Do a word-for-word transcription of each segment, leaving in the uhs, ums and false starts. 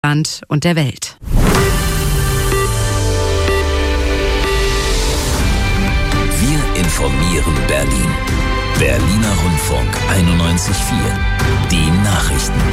Land und der Welt. Wir informieren Berlin. Berliner Rundfunk einundneunzig Komma vier. Die Nachrichten.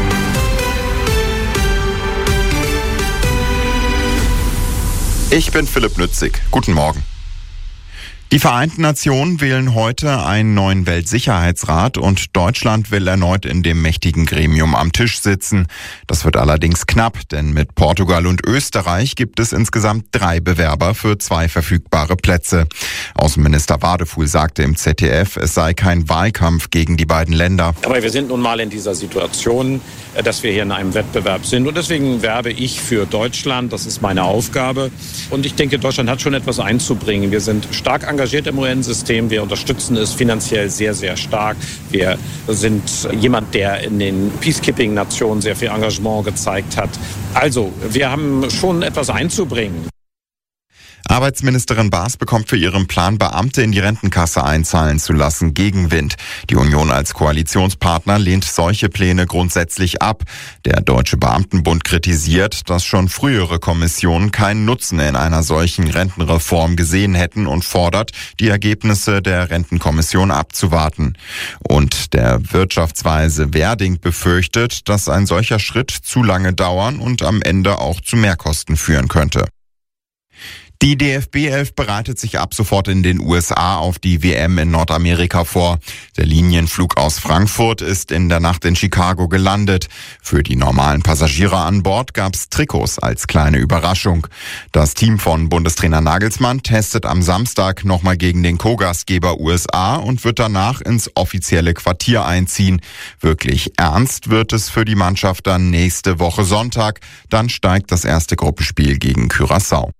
Ich bin Philipp Nützig. Guten Morgen. Die Vereinten Nationen wählen heute einen neuen Weltsicherheitsrat und Deutschland will erneut in dem mächtigen Gremium am Tisch sitzen. Das wird allerdings knapp, denn mit Portugal und Österreich gibt es insgesamt drei Bewerber für zwei verfügbare Plätze. Außenminister Wadefuhl sagte im Z D F, es sei kein Wahlkampf gegen die beiden Länder. Aber wir sind nun mal in dieser Situation, dass wir hier in einem Wettbewerb sind und deswegen werbe ich für Deutschland. Das ist meine Aufgabe und ich denke, Deutschland hat schon etwas einzubringen. Wir sind stark engagiert. engagiert im U N-System. Wir unterstützen es finanziell sehr, sehr stark. Wir sind jemand, der in den Peacekeeping-Nationen sehr viel Engagement gezeigt hat. Also, wir haben schon etwas einzubringen. Arbeitsministerin Baas bekommt für ihren Plan, Beamte in die Rentenkasse einzahlen zu lassen, Gegenwind. Die Union als Koalitionspartner lehnt solche Pläne grundsätzlich ab. Der Deutsche Beamtenbund kritisiert, dass schon frühere Kommissionen keinen Nutzen in einer solchen Rentenreform gesehen hätten und fordert, die Ergebnisse der Rentenkommission abzuwarten. Und der Wirtschaftsweise Werding befürchtet, dass ein solcher Schritt zu lange dauern und am Ende auch zu Mehrkosten führen könnte. Die D F B elf bereitet sich ab sofort in den U S A auf die W M in Nordamerika vor. Der Linienflug aus Frankfurt ist in der Nacht in Chicago gelandet. Für die normalen Passagiere an Bord gab's Trikots als kleine Überraschung. Das Team von Bundestrainer Nagelsmann testet am Samstag nochmal gegen den Co-Gastgeber U S A und wird danach ins offizielle Quartier einziehen. Wirklich ernst wird es für die Mannschaft dann nächste Woche Sonntag. Dann steigt das erste Gruppenspiel gegen Curaçao.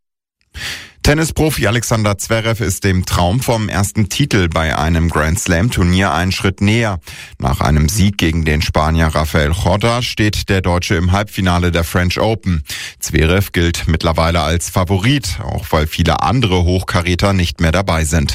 Tennisprofi Alexander Zverev ist dem Traum vom ersten Titel bei einem Grand-Slam-Turnier einen Schritt näher. Nach einem Sieg gegen den Spanier Rafael Corda steht der Deutsche im Halbfinale der French Open. Zverev gilt mittlerweile als Favorit, auch weil viele andere Hochkaräter nicht mehr dabei sind.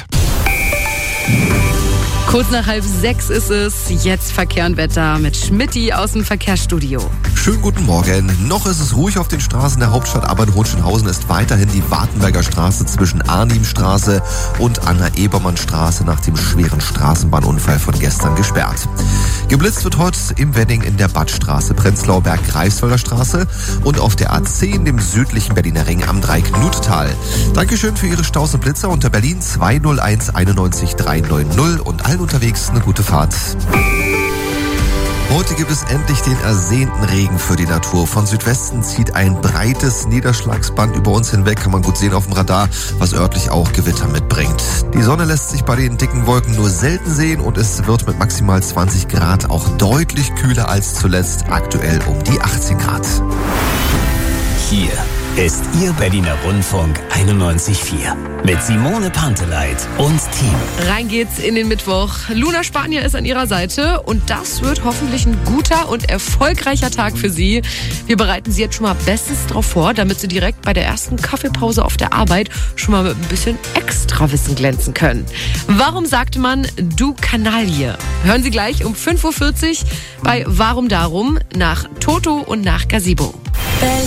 Kurz nach halb sechs ist es. Jetzt Verkehr und Wetter mit Schmidti aus dem Verkehrsstudio. Schönen guten Morgen. Noch ist es ruhig auf den Straßen der Hauptstadt, aber in Hohenschönhausen ist weiterhin die Wartenberger Straße zwischen Arnimstraße und Anna-Ebermann-Straße nach dem schweren Straßenbahnunfall von gestern gesperrt. Geblitzt wird heute im Wedding in der Badstraße, Prenzlauer Berg, Greifswalder Straße und auf der A zehn, dem südlichen Berliner Ring am Dreiknutetal. Dankeschön für Ihre Staus und Blitzer unter Berlin zwei null eins einundneunzig dreihundertneunzig und allen unterwegs eine gute Fahrt. Heute gibt es endlich den ersehnten Regen für die Natur. Von Südwesten zieht ein breites Niederschlagsband über uns hinweg, kann man gut sehen auf dem Radar, was örtlich auch Gewitter mitbringt. Die Sonne lässt sich bei den dicken Wolken nur selten sehen und es wird mit maximal zwanzig Grad auch deutlich kühler als zuletzt, aktuell um die achtzehn Grad. Hier ist Ihr Berliner Rundfunk einundneunzig Komma vier mit Simone Panteleit und Team. Rein geht's in den Mittwoch. Luna Spanier ist an ihrer Seite und das wird hoffentlich ein guter und erfolgreicher Tag für sie. Wir bereiten sie jetzt schon mal bestens drauf vor, damit sie direkt bei der ersten Kaffeepause auf der Arbeit schon mal mit ein bisschen Extrawissen glänzen können. Warum sagte man du Kanaille? Hören Sie gleich um fünf Uhr vierzig bei Warum Darum nach Toto und nach Gazebo.